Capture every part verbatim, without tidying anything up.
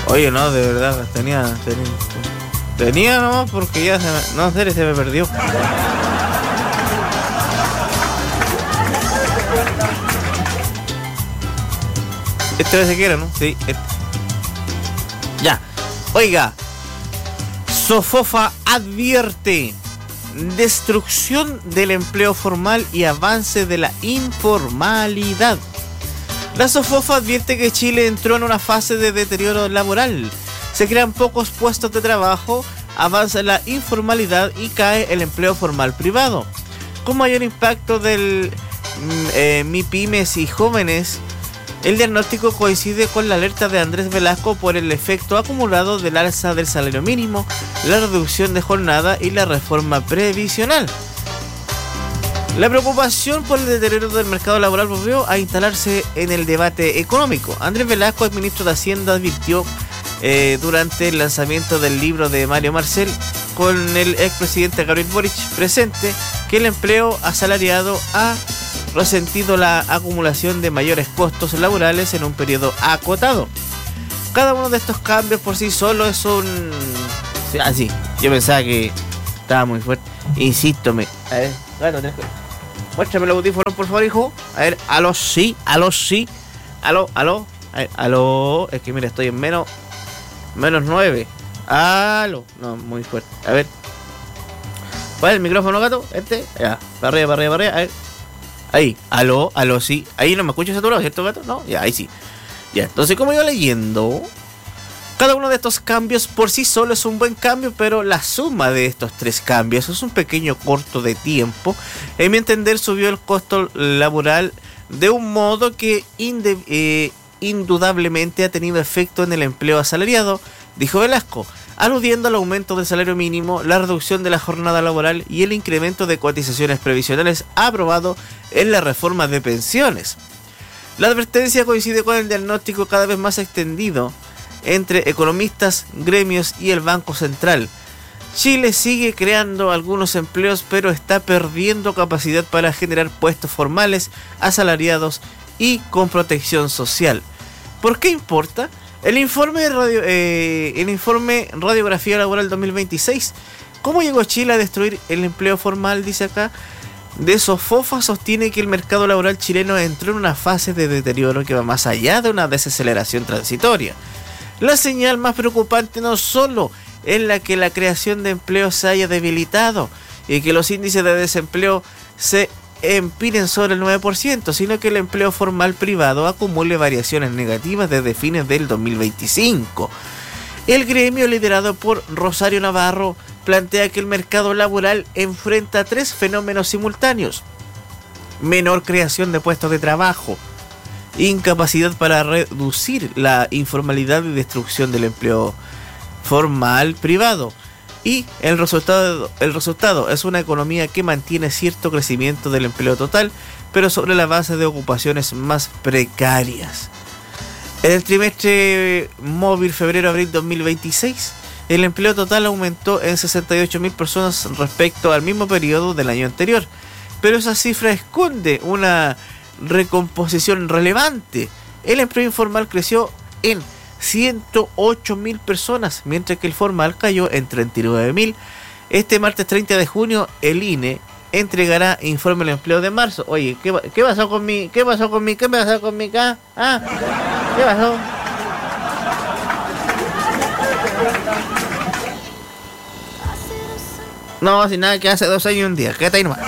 Oye, no, de verdad, tenía... Tenía, tenía nomás porque ya se me... No, en serio, se me perdió. Este vez se quiere, ¿no? Sí, este. Ya. Oiga, Sofofa advierte destrucción del empleo formal y avance de la informalidad. La Sofofa advierte que Chile entró en una fase de deterioro laboral. Se crean pocos puestos de trabajo, avanza la informalidad y cae el empleo formal privado. Con mayor impacto del eh, MIPYMES y jóvenes, el diagnóstico coincide con la alerta de Andrés Velasco por el efecto acumulado del alza del salario mínimo, la reducción de jornada y la reforma previsional. La preocupación por el deterioro del mercado laboral volvió a instalarse en el debate económico. Andrés Velasco, el ministro de Hacienda, advirtió eh, durante el lanzamiento del libro de Mario Marcel con el expresidente Gabriel Boric presente que el empleo asalariado ha resentido la acumulación de mayores costos laborales en un periodo acotado. Cada uno de estos cambios por sí solo es un... Ah, sí, yo pensaba que estaba muy fuerte. Insisto, me... A ver, gato, tenés que... Muéstrame los audífonos, por favor, hijo. A ver, aló, sí, aló, sí. Aló, aló. A ver, aló. Es que mira, estoy en menos... Menos nueve. Aló. No, muy fuerte. A ver. ¿Cuál es el micrófono, gato? Este. Ya, para arriba, para arriba, para arriba. A ver. Ahí, aló, aló, sí. Ahí no me escucho saturado, ¿cierto, gato? No, ya, ahí sí. Ya, entonces como iba leyendo, cada uno de estos cambios por sí solo es un buen cambio, pero la suma de estos tres cambios es un pequeño corto de tiempo. En mi entender, subió el costo laboral de un modo que inde, eh, indudablemente ha tenido efecto en el empleo asalariado, dijo Velasco, aludiendo al aumento del salario mínimo, la reducción de la jornada laboral y el incremento de cotizaciones previsionales aprobado en la reforma de pensiones. La advertencia coincide con el diagnóstico cada vez más extendido entre economistas, gremios y el Banco Central. Chile sigue creando algunos empleos, pero está perdiendo capacidad para generar puestos formales, asalariados y con protección social. ¿Por qué importa? El informe, radio, eh, el informe Radiografía Laboral dos mil veintiséis. ¿Cómo llegó Chile a destruir el empleo formal? Dice acá. De Sofofa sostiene que el mercado laboral chileno entró en una fase de deterioro que va más allá de una desaceleración transitoria. La señal más preocupante no solo es la que la creación de empleo se haya debilitado y que los índices de desempleo se empinen sobre el nueve por ciento, sino que el empleo formal privado acumule variaciones negativas desde fines del dos mil veinticinco. El gremio, liderado por Rosario Navarro, plantea que el mercado laboral enfrenta tres fenómenos simultáneos: menor creación de puestos de trabajo, incapacidad para reducir la informalidad y destrucción del empleo formal privado. Y el resultado, el resultado es una economía que mantiene cierto crecimiento del empleo total, pero sobre la base de ocupaciones más precarias. En el trimestre móvil febrero-abril dos mil veintiséis, el empleo total aumentó en sesenta y ocho mil personas respecto al mismo periodo del año anterior, pero esa cifra esconde una recomposición relevante. El empleo informal creció en ciento ocho mil personas, mientras que el formal cayó en treinta y nueve mil. Este martes treinta de junio, el I N E entregará informe del empleo de marzo. Oye, ¿qué, qué pasó con mi, qué pasó con mi, qué pasó con mi, ¿ah? ¿Ah? ¿Qué pasó? No, sin nada, que hace dos años y un día. Quédate ahí nomás.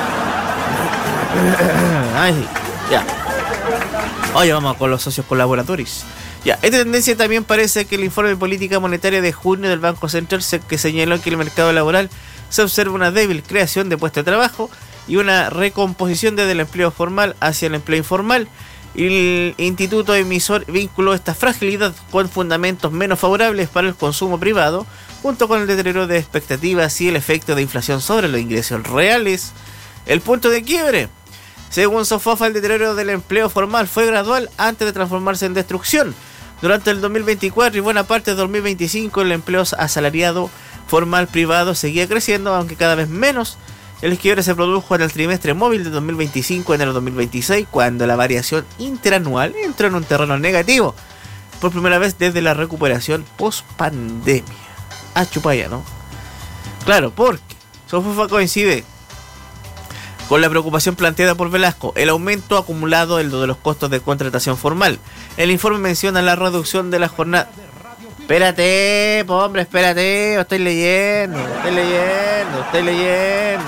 Ay, sí, ya. Oye, vamos con los socios colaboradores. Ya, esta tendencia también parece que el informe de política monetaria de junio del Banco Central, que señaló que en el mercado laboral se observa una débil creación de puestos de trabajo y una recomposición desde el empleo formal hacia el empleo informal. El instituto emisor vinculó esta fragilidad con fundamentos menos favorables para el consumo privado, junto con el deterioro de expectativas y el efecto de inflación sobre los ingresos reales. El punto de quiebre. Según Sofofa, el deterioro del empleo formal fue gradual antes de transformarse en destrucción. Durante el dos mil veinticuatro y buena parte de dos mil veinticinco, el empleo asalariado formal privado seguía creciendo, aunque cada vez menos. El quiebre se produjo en el trimestre móvil de dos mil veinticinco, enero de dos mil veintiséis, cuando la variación interanual entró en un terreno negativo. por primera vez desde la recuperación post-pandemia. Ah, chupaya, ¿no? Claro, porque Sofofa coincide con la preocupación planteada por Velasco, el aumento acumulado en lo de los costos de contratación formal. El informe menciona la reducción de la jornada. Espérate, po, hombre, espérate, estoy leyendo, estoy leyendo, estoy leyendo.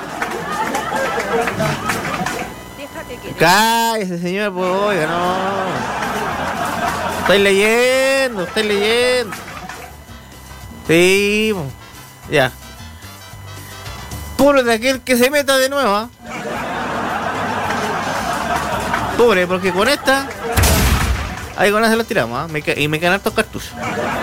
Cállese, señor, pues, oiga, no. Estoy leyendo, estoy leyendo. Sí, po. Ya. Pobre de aquel que se meta de nuevo, ¿eh? Pobre, porque con esta ahí con esta se la tiramos, ¿eh? Me ca- y me quedan hartos cartuchos.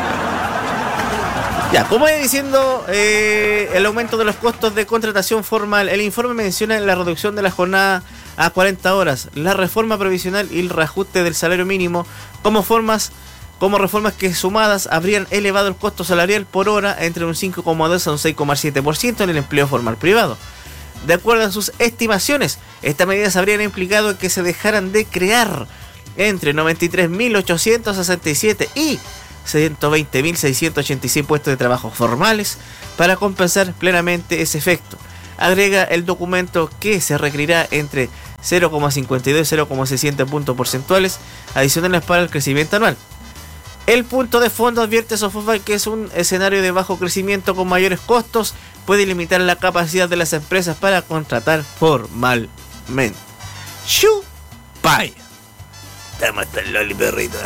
Ya, como iba diciendo, eh, el aumento de los costos de contratación formal. El informe menciona la reducción de la jornada a cuarenta horas, la reforma provisional y el reajuste del salario mínimo como formas como reformas que sumadas habrían elevado el costo salarial por hora entre un cinco coma dos a un seis coma siete por ciento en el empleo formal privado. De acuerdo a sus estimaciones, estas medidas habrían implicado que se dejaran de crear entre noventa y tres mil ochocientos sesenta y siete y ciento veinte mil seiscientos ochenta y seis puestos de trabajo formales para compensar plenamente ese efecto. Agrega el documento que se requerirá entre cero coma cincuenta y dos y cero coma sesenta puntos porcentuales adicionales para el crecimiento anual. El punto de fondo advierte Sofofa que es un escenario de bajo crecimiento con mayores costos, puede limitar la capacidad de las empresas para contratar formalmente. ¡Chupay! Toma esta loli, perrita.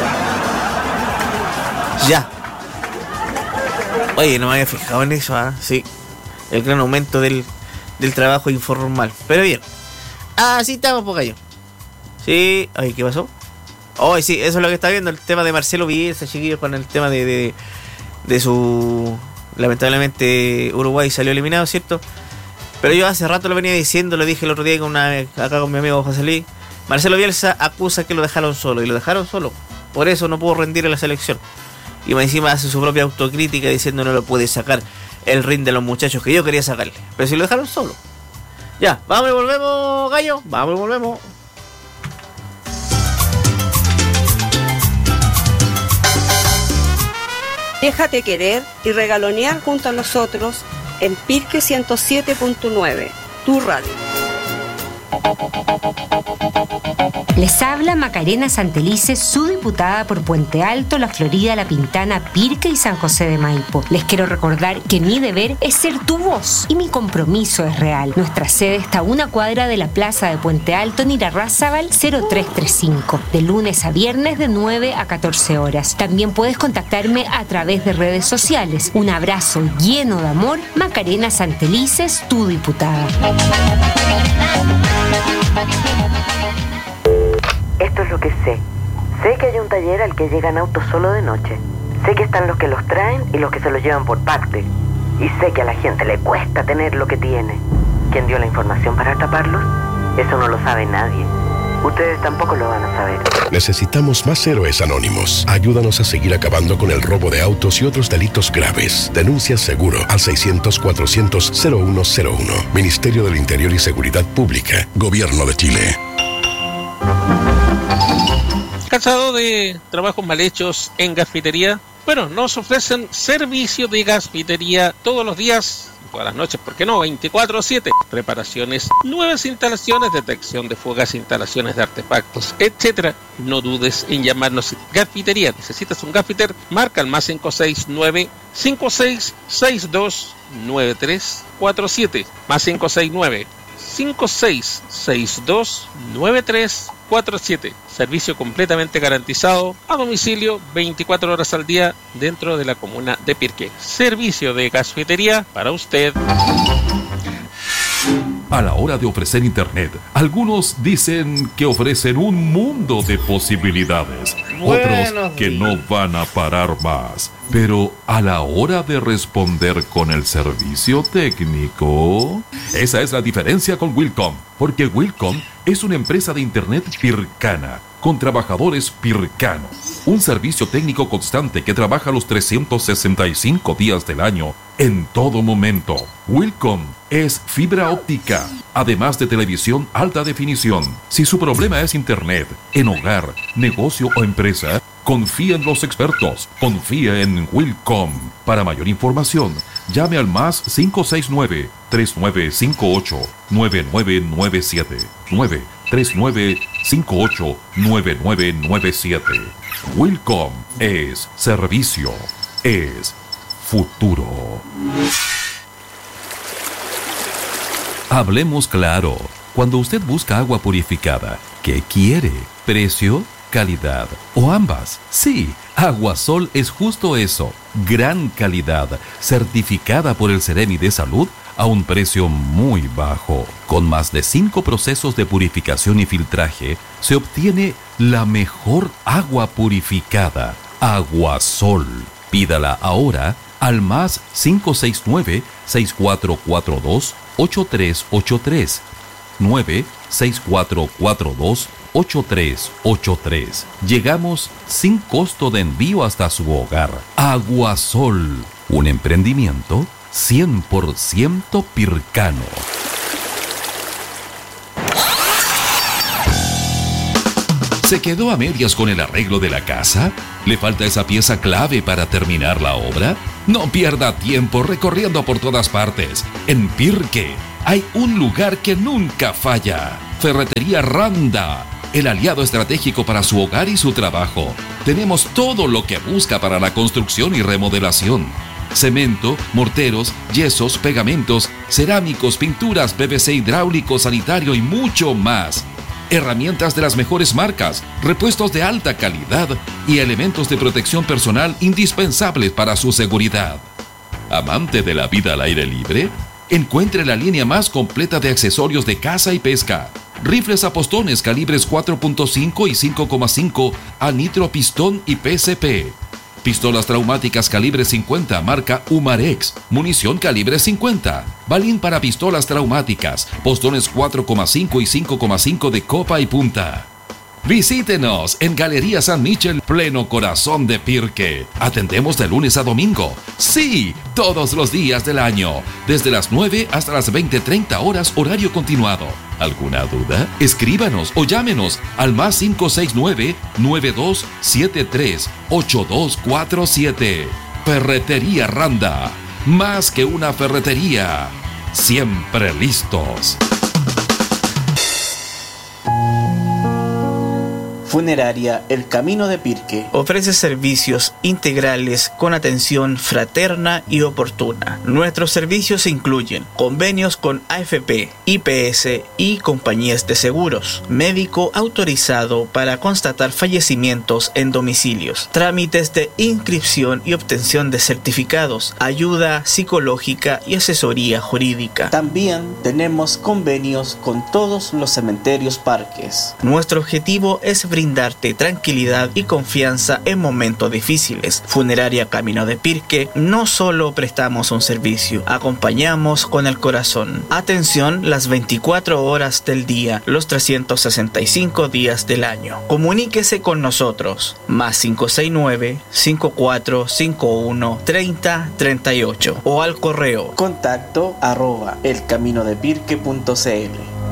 Ya. Oye, no me había fijado en eso, ¿ah? ¿eh? Sí. El gran aumento del, del trabajo informal. Pero bien. Ah, sí estamos, Pocayo. Sí. Ay, ¿qué pasó? Oh, sí, eso es lo que está viendo, el tema de Marcelo Bielsa, chiquillos, con el tema de, de, de su... Lamentablemente Uruguay salió eliminado, ¿cierto? Pero yo hace rato lo venía diciendo, lo dije el otro día con una, acá con mi amigo José Luis. Marcelo Bielsa acusa que lo dejaron solo, y lo dejaron solo. Por eso no pudo rendir en la selección. Y más encima hace su propia autocrítica diciendo no lo puede sacar el ring de los muchachos que yo quería sacarle. Pero si lo dejaron solo. Ya, vamos y volvemos, gallo. Vamos y volvemos. Déjate querer y regalonear junto a nosotros en Pirque ciento siete punto nueve, tu radio. Les habla Macarena Santelices, su diputada por Puente Alto, La Florida, La Pintana, Pirque y San José de Maipo. Les quiero recordar que mi deber es ser tu voz y mi compromiso es real. Nuestra sede está a una cuadra de la plaza de Puente Alto en Irarrázaval cero tres tres cinco, de lunes a viernes de nueve a catorce horas. También puedes contactarme a través de redes sociales. Un abrazo lleno de amor, Macarena Santelices, tu diputada. Esto es lo que sé. Sé que hay un taller al que llegan autos solo de noche. Sé que están los que los traen y los que se los llevan por parte. Y sé que a la gente le cuesta tener lo que tiene. ¿Quién dio la información para taparlos? Eso no lo sabe nadie. Ustedes tampoco lo van a saber. Necesitamos más héroes anónimos. Ayúdanos a seguir acabando con el robo de autos y otros delitos graves. Denuncia seguro al seiscientos cuatrocientos cero uno cero uno. Ministerio del Interior y Seguridad Pública. Gobierno de Chile. ¿Cansado de trabajos mal hechos en gasfitería? Bueno, nos ofrecen servicio de gasfitería todos los días, todas las noches, ¿por qué no? veinticuatro siete. Reparaciones, nuevas instalaciones, detección de fugas, instalaciones de artefactos, etcétera. No dudes en llamarnos. Gasfitería. ¿Necesitas un gasfiter? Marca el más cinco seis nueve, cinco seis seis dos, nueve tres cuatro siete. Más cinco seis nueve, cinco seis seis dos, nueve tres cuatro siete. Servicio completamente garantizado a domicilio veinticuatro horas al día dentro de la comuna de Pirque. Servicio de gasfitería para usted. A la hora de ofrecer internet, algunos dicen que ofrecen un mundo de posibilidades, otros que no van a parar más. Pero a la hora de responder con el servicio técnico, esa es la diferencia con Wilcom, porque Wilcom es una empresa de internet pircana, con trabajadores pircanos. Un servicio técnico constante que trabaja los trescientos sesenta y cinco días del año, en todo momento. Wilcom es fibra óptica, además de televisión alta definición. Si su problema es internet, en hogar, negocio o empresa, Confía en los expertos. Confía en Wilcom. Para mayor información, llame al más cinco seis nueve, tres nueve cinco ocho, nueve nueve nueve siete. nueve tres nueve cinco ocho, nueve nueve nueve siete. Wilcom es servicio. Es futuro. Hablemos claro. Cuando usted busca agua purificada, ¿qué quiere? ¿Precio? ¿Calidad? ¿O ambas? Sí, Aguasol es justo eso. Gran calidad, certificada por el Ceremi de Salud a un precio muy bajo. Con más de cinco procesos de purificación y filtraje, se obtiene la mejor agua purificada. Aguasol. Pídala ahora al más cinco seis nueve, seis cuatro cuatro dos, ocho tres ocho tres. nueve seis cuatro cuatro dos, ocho tres ocho tres. Llegamos sin costo de envío hasta su hogar. Aguasol, un emprendimiento cien por ciento pircano. ¿Se quedó a medias con el arreglo de la casa? ¿Le falta esa pieza clave para terminar la obra? No pierda tiempo recorriendo por todas partes. En Pirque hay un lugar que nunca falla. Ferretería Randa, el aliado estratégico para su hogar y su trabajo. Tenemos todo lo que busca para la construcción y remodelación. Cemento, morteros, yesos, pegamentos, cerámicos, pinturas, P V C hidráulico, sanitario y mucho más. Herramientas de las mejores marcas, repuestos de alta calidad y elementos de protección personal indispensables para su seguridad. ¿Amante de la vida al aire libre? Encuentre la línea más completa de accesorios de caza y pesca. Rifles a postones calibres cuatro punto cinco y cinco coma cinco a nitro pistón y P C P. Pistolas traumáticas calibre cincuenta marca Umarex. Munición calibre cincuenta. Balín para pistolas traumáticas. Postones cuatro coma cinco y cinco coma cinco de copa y punta. Visítenos en Galería San Michel, pleno corazón de Pirque. Atendemos de lunes a domingo. Sí, todos los días del año. Desde las nueve hasta las veinte treinta horas horario continuado. ¿Alguna duda? Escríbanos o llámenos al más cinco seis nueve, nueve dos siete tres, ocho dos cuatro siete. Ferretería Randa. Más que una ferretería. Siempre listos. Funeraria El Camino de Pirque ofrece servicios integrales con atención fraterna y oportuna. Nuestros servicios incluyen convenios con A F P, I P S y compañías de seguros, médico autorizado para constatar fallecimientos en domicilios, trámites de inscripción y obtención de certificados, ayuda psicológica y asesoría jurídica. También tenemos convenios con todos los cementerios parques. Nuestro objetivo es brindar brindarte tranquilidad y confianza en momentos difíciles. Funeraria Camino de Pirque no solo prestamos un servicio, acompañamos con el corazón. Atención las veinticuatro horas del día, los trescientos sesenta y cinco días del año. Comuníquese con nosotros, más cinco seis nueve, cinco cuatro cinco uno, treinta treinta y ocho o al correo contacto arroba elcaminodepirque punto cl.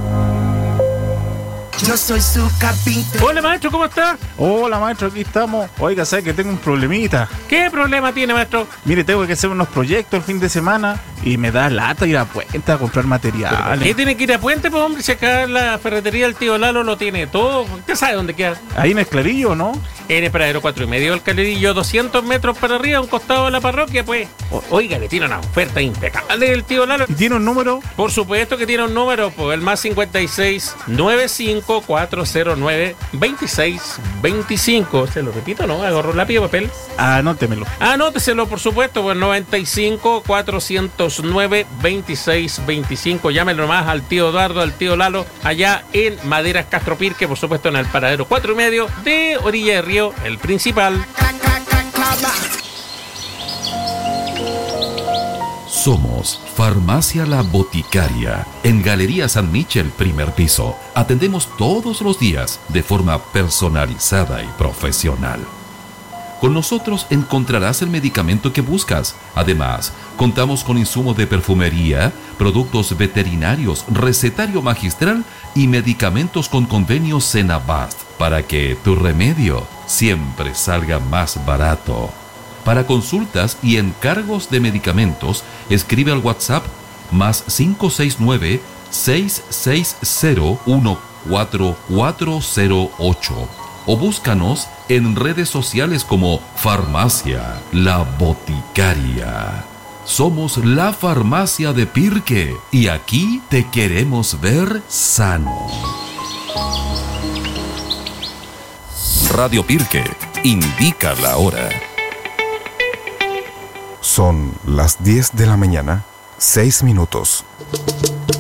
Yo soy su capitán. Hola maestro, ¿cómo está? Hola maestro, aquí estamos. Oiga, ¿sabe que tengo un problemita? ¿Qué problema tiene, maestro? Mire, tengo que hacer unos proyectos el fin de semana y me da lata ir a Puente a comprar materiales. ¿Qué tiene que ir a Puente, pues hombre? Si acá la ferretería del tío Lalo lo tiene todo. ¿Usted sabe dónde queda? Ahí en el Clarillo, ¿no? En el Paradero cuatro y medio del Clarillo, doscientos metros para arriba, a un costado de la parroquia, pues. O, oiga, le tiene una oferta impecable del tío Lalo. ¿Y tiene un número? Por supuesto que tiene un número, pues el más cincuenta y seis, noventa y cinco, cuatrocientos nueve, veintiséis veinticinco. ¿Se lo repito, no? Agarro lápiz y papel. Anótemelo. Anóteselo, por supuesto, pues noventa y cinco, cuatrocientos nueve, veintiséis veinticinco. Llámelo nomás al tío Eduardo, al tío Lalo, allá en Maderas Castro Pirque, por supuesto en el Paradero cuatro y medio de Orilla de Río, el principal. Somos Farmacia La Boticaria, en Galería San Michel, primer piso. Atendemos todos los días de forma personalizada y profesional. Con nosotros encontrarás el medicamento que buscas. Además, contamos con insumos de perfumería, productos veterinarios, recetario magistral y medicamentos con convenios Senabast para que tu remedio siempre salga más barato. Para consultas y encargos de medicamentos, escribe al WhatsApp más cinco seis nueve, seis seis cero, uno cuatro cuatro cero ocho o búscanos en redes sociales como Farmacia La Boticaria. Somos la farmacia de Pirque y aquí te queremos ver sano. Radio Pirque indica la hora. Son las diez de la mañana, seis minutos.